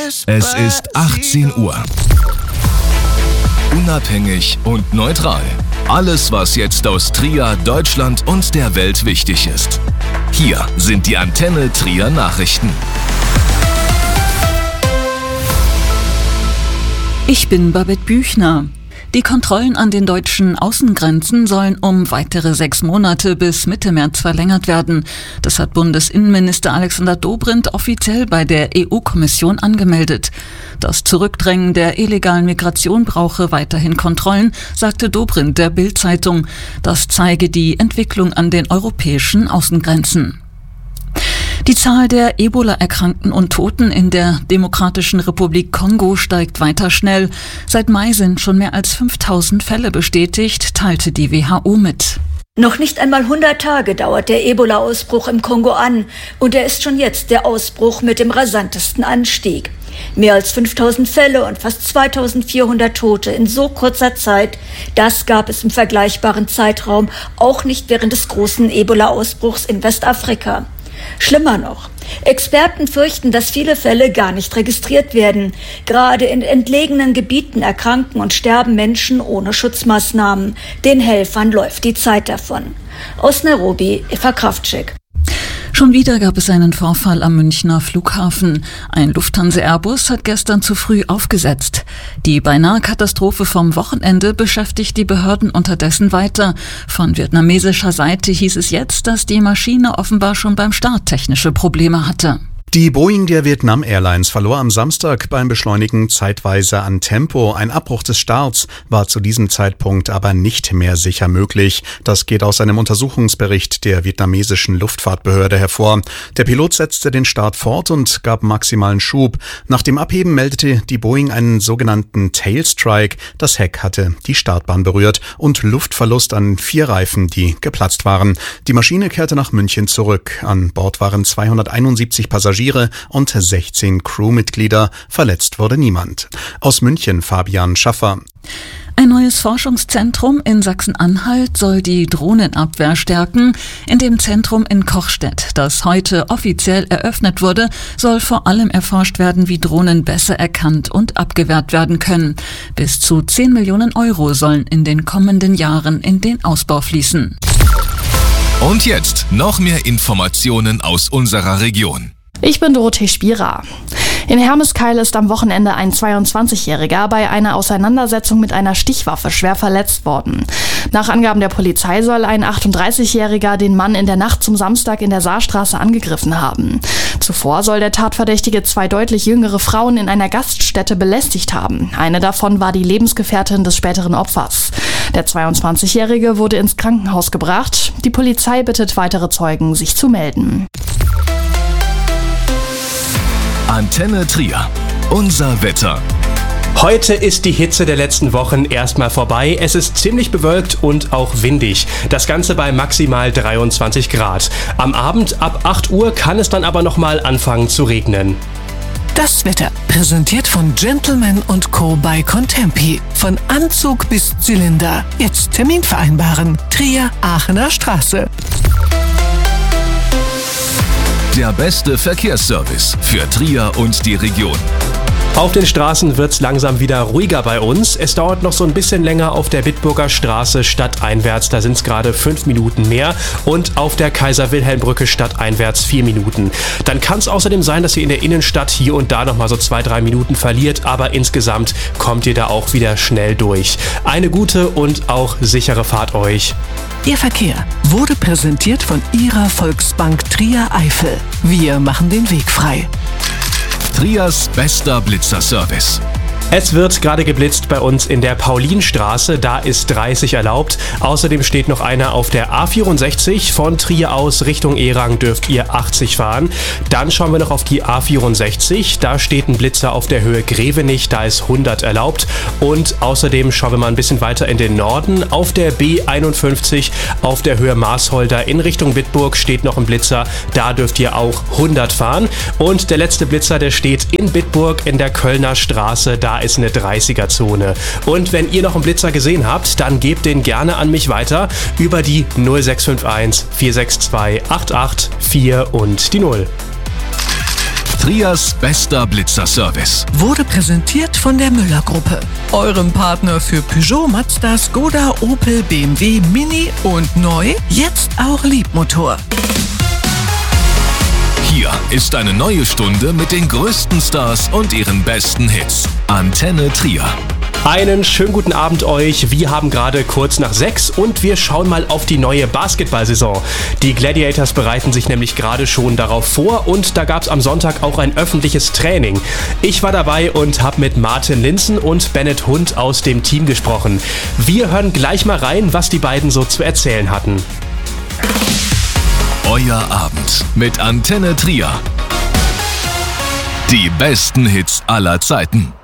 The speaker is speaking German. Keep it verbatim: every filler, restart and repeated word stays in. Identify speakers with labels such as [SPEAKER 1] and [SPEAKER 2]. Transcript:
[SPEAKER 1] Es ist achtzehn Uhr. Unabhängig und neutral. Alles, was jetzt aus Trier, Deutschland und der Welt wichtig ist. Hier sind die Antenne Trier Nachrichten.
[SPEAKER 2] Ich bin Babette Büchner. Die Kontrollen an den deutschen Außengrenzen sollen um weitere sechs Monate bis Mitte März verlängert werden. Das hat Bundesinnenminister Alexander Dobrindt offiziell bei der E U-Kommission angemeldet. Das Zurückdrängen der illegalen Migration brauche weiterhin Kontrollen, sagte Dobrindt der Bild-Zeitung. Das zeige die Entwicklung an den europäischen Außengrenzen. Die Zahl der Ebola-Erkrankten und Toten in der Demokratischen Republik Kongo steigt weiter schnell. Seit Mai sind schon mehr als fünftausend Fälle bestätigt, teilte die W H O mit.
[SPEAKER 3] Noch nicht einmal hundert Tage dauert der Ebola-Ausbruch im Kongo an und er ist schon jetzt der Ausbruch mit dem rasantesten Anstieg. Mehr als fünftausend Fälle und fast zweitausendvierhundert Tote in so kurzer Zeit, das gab es im vergleichbaren Zeitraum auch nicht während des großen Ebola-Ausbruchs in Westafrika. Schlimmer noch, Experten fürchten, dass viele Fälle gar nicht registriert werden. Gerade in entlegenen Gebieten erkranken und sterben Menschen ohne Schutzmaßnahmen. Den Helfern läuft die Zeit davon. Aus Nairobi, Eva Kraftschek.
[SPEAKER 2] Schon wieder gab es einen Vorfall am Münchner Flughafen. Ein Lufthansa-Airbus hat gestern zu früh aufgesetzt. Die beinahe Katastrophe vom Wochenende beschäftigt die Behörden unterdessen weiter. Von vietnamesischer Seite hieß es jetzt, dass die Maschine offenbar schon beim Start technische Probleme hatte.
[SPEAKER 4] Die Boeing der Vietnam Airlines verlor am Samstag beim Beschleunigen zeitweise an Tempo. Ein Abbruch des Starts war zu diesem Zeitpunkt aber nicht mehr sicher möglich. Das geht aus einem Untersuchungsbericht der vietnamesischen Luftfahrtbehörde hervor. Der Pilot setzte den Start fort und gab maximalen Schub. Nach dem Abheben meldete die Boeing einen sogenannten Tailstrike. Das Heck hatte die Startbahn berührt und Luftverlust an vier Reifen, die geplatzt waren. Die Maschine kehrte nach München zurück. An Bord waren zweihunderteinundsiebzig Passagiere und sechzehn Crewmitglieder. Verletzt wurde niemand. Aus München Fabian Schaffer.
[SPEAKER 2] Ein neues Forschungszentrum in Sachsen-Anhalt soll die Drohnenabwehr stärken. In dem Zentrum in Kochstedt, das heute offiziell eröffnet wurde, soll vor allem erforscht werden, wie Drohnen besser erkannt und abgewehrt werden können. Bis zu zehn Millionen Euro sollen in den kommenden Jahren in den Ausbau fließen.
[SPEAKER 1] Und jetzt noch mehr Informationen aus unserer Region.
[SPEAKER 5] Ich bin Dorothee Spierer. In Hermeskeil ist am Wochenende ein zweiundzwanzigjähriger bei einer Auseinandersetzung mit einer Stichwaffe schwer verletzt worden. Nach Angaben der Polizei soll ein achtunddreißigjähriger den Mann in der Nacht zum Samstag in der Saarstraße angegriffen haben. Zuvor soll der Tatverdächtige zwei deutlich jüngere Frauen in einer Gaststätte belästigt haben. Eine davon war die Lebensgefährtin des späteren Opfers. Der zweiundzwanzigjährige wurde ins Krankenhaus gebracht. Die Polizei bittet weitere Zeugen, sich zu melden.
[SPEAKER 1] Antenne Trier. Unser Wetter.
[SPEAKER 6] Heute ist die Hitze der letzten Wochen erstmal vorbei. Es ist ziemlich bewölkt und auch windig. Das Ganze bei maximal dreiundzwanzig Grad. Am Abend ab acht Uhr kann es dann aber nochmal anfangen zu regnen.
[SPEAKER 7] Das Wetter präsentiert von Gentleman und Co. bei Contempi. Von Anzug bis Zylinder. Jetzt Termin vereinbaren. Trier, Aachener Straße.
[SPEAKER 1] Der beste Verkehrsservice für Trier und die Region.
[SPEAKER 6] Auf den Straßen wird's langsam wieder ruhiger bei uns. Es dauert noch so ein bisschen länger auf der Bitburger Straße stadteinwärts. Da sind's gerade fünf Minuten mehr. Und auf der Kaiser-Wilhelm-Brücke stadteinwärts vier Minuten. Dann kann es außerdem sein, dass ihr in der Innenstadt hier und da nochmal so zwei, drei Minuten verliert. Aber insgesamt kommt ihr da auch wieder schnell durch. Eine gute und auch sichere Fahrt euch.
[SPEAKER 7] Ihr Verkehr wurde präsentiert von Ihrer Volksbank Trier Eifel. Wir machen den Weg frei.
[SPEAKER 1] Triers bester Blitzerservice.
[SPEAKER 6] Es wird gerade geblitzt bei uns in der Paulinstraße, da ist dreißig erlaubt. Außerdem steht noch einer auf der A vierundsechzig. Von Trier aus Richtung Erang dürft ihr achtzig fahren. Dann schauen wir noch auf die A vierundsechzig. Da steht ein Blitzer auf der Höhe Grevenich, da ist hundert erlaubt. Und außerdem schauen wir mal ein bisschen weiter in den Norden. Auf der B einundfünfzig auf der Höhe Marsholder in Richtung Bitburg steht noch ein Blitzer. Da dürft ihr auch hundert fahren. Und der letzte Blitzer, der steht in Bitburg in der Kölner Straße. Da ist eine dreißiger-Zone. Und wenn ihr noch einen Blitzer gesehen habt, dann gebt den gerne an mich weiter über die null sechs fünf eins vier sechs zwei acht acht vier und die null.
[SPEAKER 1] Trias bester Blitzerservice.
[SPEAKER 7] Wurde präsentiert von der Müller-Gruppe, eurem Partner für Peugeot, Mazda, Skoda, Opel, B M W, Mini und neu, jetzt auch Liebmotor.
[SPEAKER 1] Hier ist eine neue Stunde mit den größten Stars und ihren besten Hits. Antenne Trier.
[SPEAKER 6] Einen schönen guten Abend euch. Wir haben gerade kurz nach sechs und wir schauen mal auf die neue Basketballsaison. Die Gladiators bereiten sich nämlich gerade schon darauf vor und da gab es am Sonntag auch ein öffentliches Training. Ich war dabei und habe mit Martin Linssen und Bennett Hund aus dem Team gesprochen. Wir hören gleich mal rein, was die beiden so zu erzählen hatten.
[SPEAKER 1] Euer Abend mit Antenne Trier. Die besten Hits aller Zeiten.